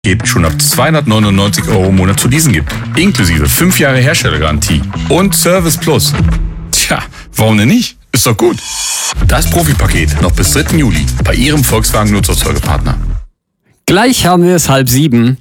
schon ab 299 € im Monat zu leasen gibt. Inklusive 5 Jahre Herstellergarantie und Service Plus. Tja, warum denn nicht? Ist doch gut. Das Profipaket noch bis 3. Juli bei Ihrem Volkswagen Nutzfahrzeugepartner. Gleich haben wir es 6:30.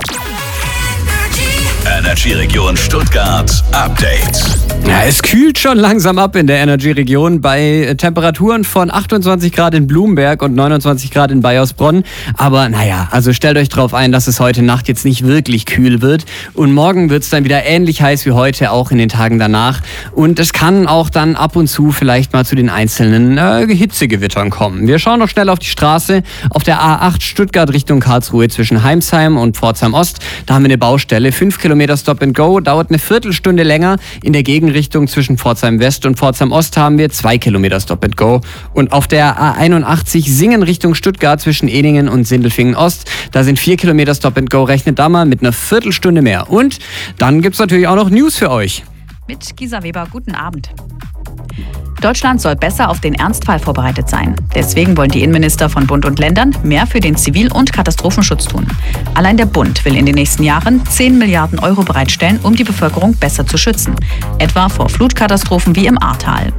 Energy-Region Stuttgart Update. Ja, es kühlt schon langsam ab in der Energy-Region bei Temperaturen von 28 Grad in Blumberg und 29 Grad in Baiersbronn. Aber naja, also stellt euch drauf ein, dass es heute Nacht jetzt nicht wirklich kühl wird. Und morgen wird es dann wieder ähnlich heiß wie heute, auch in den Tagen danach. Und es kann auch dann ab und zu vielleicht mal zu den einzelnen Hitzegewittern kommen. Wir schauen noch schnell auf die Straße. Auf der A8 Stuttgart Richtung Karlsruhe zwischen Heimsheim und Pforzheim Ost. Da haben wir eine Baustelle. 5 Kilometer Stop and Go, dauert eine Viertelstunde länger. In der Gegenrichtung zwischen Pforzheim West und Pforzheim Ost haben wir 2 Kilometer Stop and Go. Und auf der A81 Singen Richtung Stuttgart zwischen Ehningen und Sindelfingen Ost, da sind 4 Kilometer Stop and Go. Rechnet da mal mit einer Viertelstunde mehr. Und dann gibt's natürlich auch noch News für euch. Mit Gisa Weber, guten Abend. Deutschland soll besser auf den Ernstfall vorbereitet sein. Deswegen wollen die Innenminister von Bund und Ländern mehr für den Zivil- und Katastrophenschutz tun. Allein der Bund will in den nächsten Jahren 10 Milliarden € bereitstellen, um die Bevölkerung besser zu schützen. Etwa vor Flutkatastrophen wie im Ahrtal.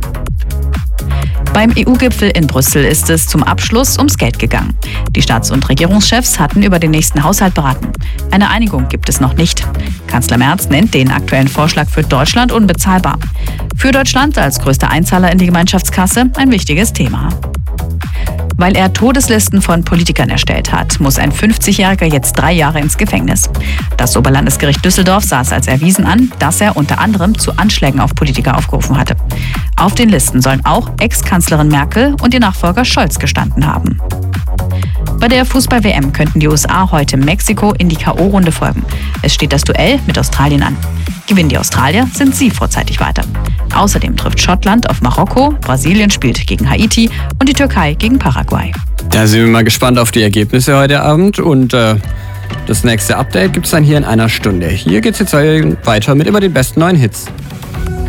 Beim EU-Gipfel in Brüssel ist es zum Abschluss ums Geld gegangen. Die Staats- und Regierungschefs hatten über den nächsten Haushalt beraten. Eine Einigung gibt es noch nicht. Kanzler Merz nennt den aktuellen Vorschlag für Deutschland unbezahlbar. Für Deutschland als größter Einzahler in die Gemeinschaftskasse ein wichtiges Thema. Weil er Todeslisten von Politikern erstellt hat, muss ein 50-Jähriger jetzt 3 Jahre ins Gefängnis. Das Oberlandesgericht Düsseldorf sah es als erwiesen an, dass er unter anderem zu Anschlägen auf Politiker aufgerufen hatte. Auf den Listen sollen auch Ex-Kanzlerin Merkel und ihr Nachfolger Scholz gestanden haben. Bei der Fußball-WM könnten die USA heute Mexiko in die K.O.-Runde folgen. Es steht das Duell mit Australien an. Gewinnen die Australier, sind sie vorzeitig weiter. Außerdem trifft Schottland auf Marokko, Brasilien spielt gegen Haiti und die Türkei gegen Paraguay. Da sind wir mal gespannt auf die Ergebnisse heute Abend und das nächste Update gibt's dann hier in einer Stunde. Hier geht's jetzt weiter mit immer den besten neuen Hits.